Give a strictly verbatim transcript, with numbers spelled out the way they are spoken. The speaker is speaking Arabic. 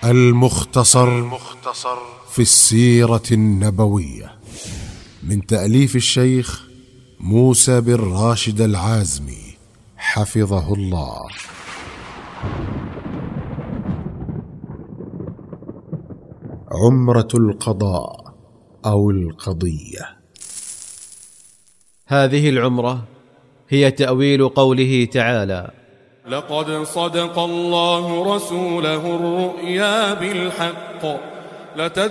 المختصر في السيرة النبوية من تأليف الشيخ موسى بن راشد العازمي حفظه الله. عمرة القضاء أو القضية. هذه العمرة هي تأويل قوله تعالى: لقد صدق الله رسوله الرؤيا بالحق